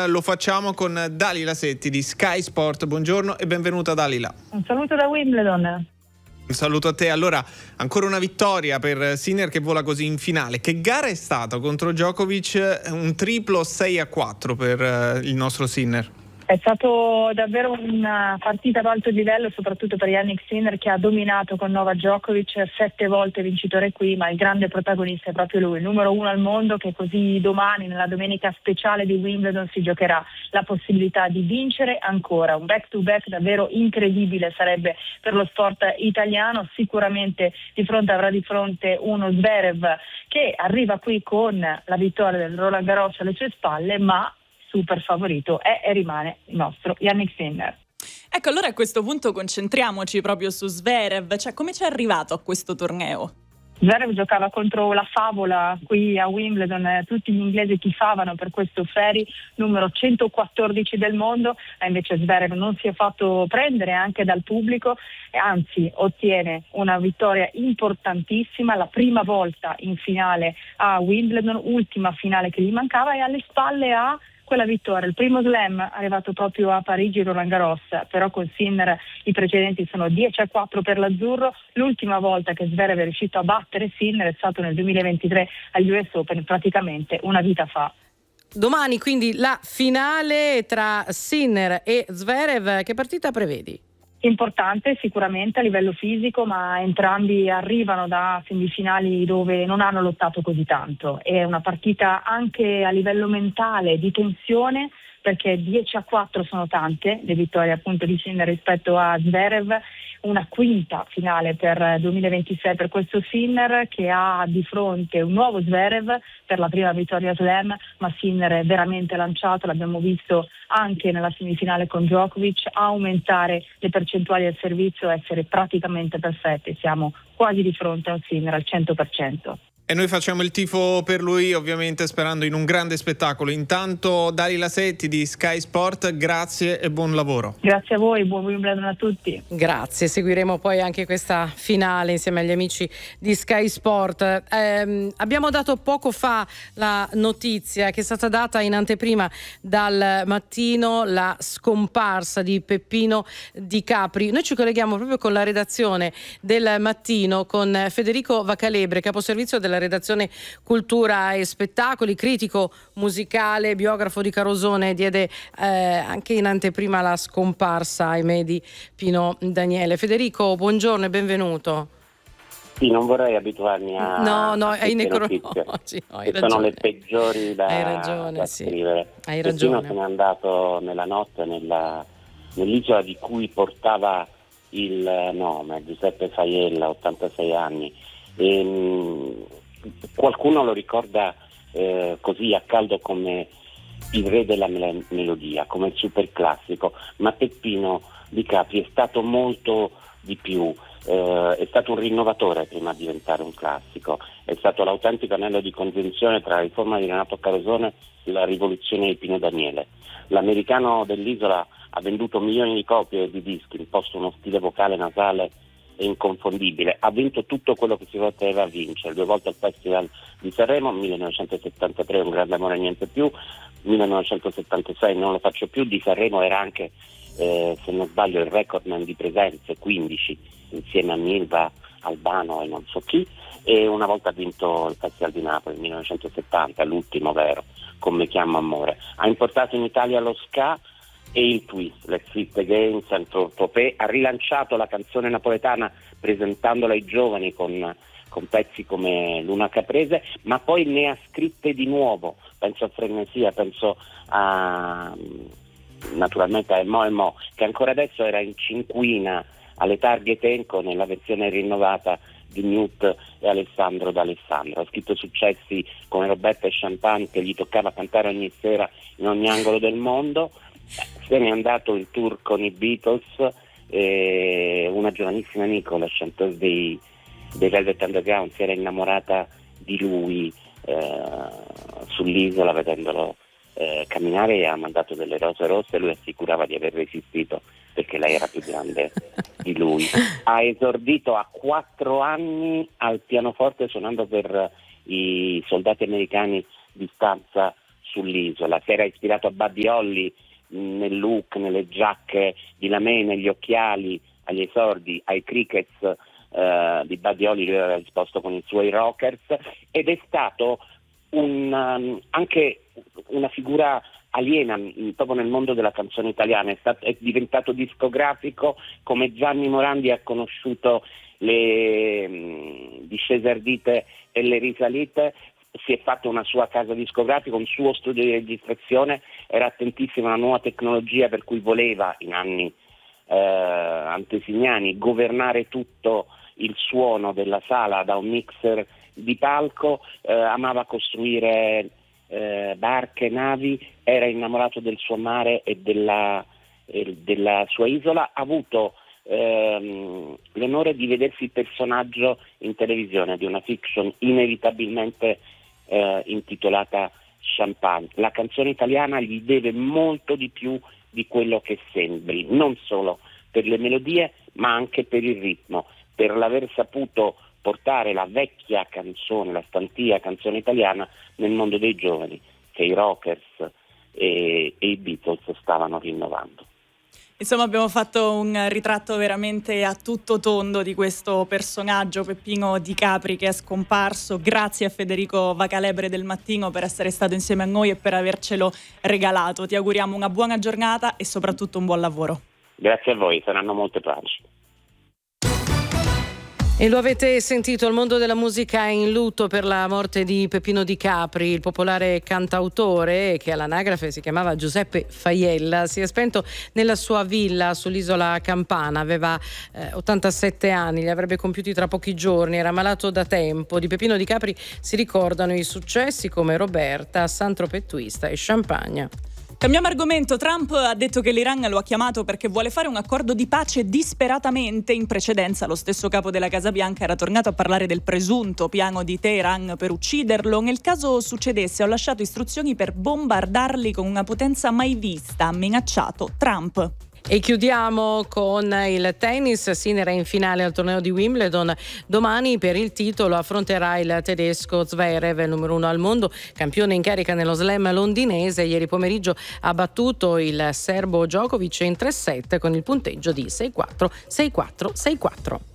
lo facciamo con Dalila Setti di Sky Sport. Buongiorno e benvenuta Dalila. Un saluto da Wimbledon. Un saluto a te. Allora, ancora una vittoria per Sinner che vola così in finale. Che gara è stata contro Djokovic? Un triplo 6-4 per il nostro Sinner. È stato davvero una partita ad alto livello, soprattutto per Jannik Sinner, che ha dominato con Novak Djokovic, 7 volte vincitore qui, ma il grande protagonista è proprio lui, il numero 1 al mondo, che così domani, nella domenica speciale di Wimbledon, si giocherà la possibilità di vincere ancora. Un back-to-back davvero incredibile sarebbe per lo sport italiano. Sicuramente avrà di fronte uno Zverev che arriva qui con la vittoria del Roland Garros alle sue spalle, ma super favorito è e rimane il nostro Jannik Sinner. Ecco, allora a questo punto concentriamoci proprio su Zverev, cioè come ci è arrivato a questo torneo? Zverev giocava contro la favola qui a Wimbledon, tutti gli inglesi tifavano per questo Ferry, numero 114 del mondo, e invece Zverev non si è fatto prendere anche dal pubblico e anzi ottiene una vittoria importantissima, la prima volta in finale a Wimbledon, ultima finale che gli mancava, e alle spalle ha quella vittoria, il primo slam arrivato proprio a Parigi, Roland Garros, però con Sinner i precedenti sono 10-4 per l'azzurro. L'ultima volta che Zverev è riuscito a battere Sinner è stato nel 2023 agli US Open, praticamente una vita fa. Domani quindi la finale tra Sinner e Zverev, che partita prevedi? Importante sicuramente a livello fisico, ma entrambi arrivano da semifinali dove non hanno lottato così tanto. È una partita anche a livello mentale di tensione, perché 10-4 sono tante le vittorie appunto di Sinner rispetto a Zverev. Una quinta finale per 2026 per questo Sinner, che ha di fronte un nuovo Zverev per la prima vittoria slam, ma Sinner è veramente lanciato, l'abbiamo visto anche nella semifinale con Djokovic, aumentare le percentuali del servizio, essere praticamente perfette. Siamo quasi di fronte a un Sinner al 100%. E noi facciamo il tifo per lui, ovviamente sperando in un grande spettacolo. Intanto Dalila Setti di Sky Sport, grazie e buon lavoro. Grazie a voi, buon Wimbledon a tutti. Grazie, seguiremo poi anche questa finale insieme agli amici di Sky Sport. Abbiamo dato poco fa la notizia che è stata data in anteprima dal Mattino, la scomparsa di Peppino Di Capri. Noi ci colleghiamo proprio con la redazione del Mattino, con Federico Vacalebre, caposervizio della redazione Cultura e Spettacoli, critico musicale, biografo di Carosone. Diede anche in anteprima la scomparsa, ahimè, di Pino Daniele. Federico, buongiorno e benvenuto. Sì, non vorrei abituarmi ai necrologi, che sono le peggiori da scrivere. Hai ragione. Pino se n'è andato nella notte nell'isola di cui portava il nome, Giuseppe Faiella, 86 anni. Qualcuno lo ricorda così a caldo come il re della melodia, come il super classico, ma Peppino Di Capri è stato molto di più, è stato un rinnovatore prima di diventare un classico, è stato l'autentico anello di congiunzione tra la riforma di Renato Carosone e la rivoluzione di Pino Daniele. L'americano dell'isola ha venduto milioni di copie di dischi, imposto uno stile vocale nasale è inconfondibile, ha vinto tutto quello che si poteva vincere, 2 volte al Festival di Sanremo, 1973 Un grande amore e niente più, 1976 Non lo faccio più, di Sanremo era anche, se non sbaglio, il recordman di presenze, 15, insieme a Milva, Albano e non so chi, e una volta ha vinto il Festival di Napoli, 1970, l'ultimo vero, con Me chiamo amore. Ha importato in Italia lo ska e il twist, Let's Fit Again, Saint-Tropez, ha rilanciato la canzone napoletana presentandola ai giovani con pezzi come Luna Caprese, ma poi ne ha scritte di nuovo, penso a Frenesia, penso naturalmente a Mo, che ancora adesso era in cinquina alle Targhe Tenco nella versione rinnovata di Newt e Alessandro D'Alessandro. Ha scritto successi come Roberta e Champagne, che gli toccava cantare ogni sera in ogni angolo del mondo. Se n'è andato in tour con i Beatles, una giovanissima Nicola, chanteuse dei Velvet Underground, si era innamorata di lui sull'isola vedendolo camminare, e ha mandato delle rose rosse. Lui assicurava di aver resistito perché lei era più grande di lui. Ha esordito a 4 anni al pianoforte suonando per i soldati americani di stanza sull'isola, si era ispirato a Buddy Holly nel look, nelle giacche di lamè, negli occhiali, agli esordi, ai Crickets di Buddy Holly. Lui aveva risposto con i suoi Rockers, ed è stato anche una figura aliena proprio nel mondo della canzone italiana. È diventato discografico, come Gianni Morandi ha conosciuto le discese ardite e le risalite. Si è fatto una sua casa discografica, un suo studio di registrazione, era attentissimo alla nuova tecnologia, per cui voleva in anni antesignani governare tutto il suono della sala da un mixer di palco, amava costruire barche, navi, era innamorato del suo mare e della sua isola. Ha avuto l'onore di vedersi il personaggio in televisione di una fiction inevitabilmente intitolata Champagne. La canzone italiana gli deve molto di più di quello che sembri, non solo per le melodie ma anche per il ritmo, per l'aver saputo portare la vecchia canzone, la stantia canzone italiana nel mondo dei giovani che i Rockers e i Beatles stavano rinnovando. Insomma, abbiamo fatto un ritratto veramente a tutto tondo di questo personaggio, Peppino Di Capri, che è scomparso. Grazie a Federico Vacalebre del Mattino per essere stato insieme a noi e per avercelo regalato. Ti auguriamo una buona giornata e soprattutto un buon lavoro. Grazie a voi, saranno molte pace. E lo avete sentito, il mondo della musica è in lutto per la morte di Peppino Di Capri, il popolare cantautore che all'anagrafe si chiamava Giuseppe Faiella. Si è spento nella sua villa sull'isola Campana, aveva 87 anni, li avrebbe compiuti tra pochi giorni, era malato da tempo. Di Peppino Di Capri si ricordano i successi come Roberta, Saint-Tropez Twist e Champagne. Cambiamo argomento. Trump ha detto che l'Iran lo ha chiamato perché vuole fare un accordo di pace disperatamente. In precedenza lo stesso capo della Casa Bianca era tornato a parlare del presunto piano di Teheran per ucciderlo. Nel caso succedesse, ho lasciato istruzioni per bombardarli con una potenza mai vista, ha minacciato Trump. E chiudiamo con il tennis. Sinner è in finale al torneo di Wimbledon. Domani per il titolo affronterà il tedesco Zverev, il numero 1 al mondo, campione in carica nello slam londinese. Ieri pomeriggio ha battuto il serbo Djokovic in 3 set con il punteggio di 6-4, 6-4, 6-4.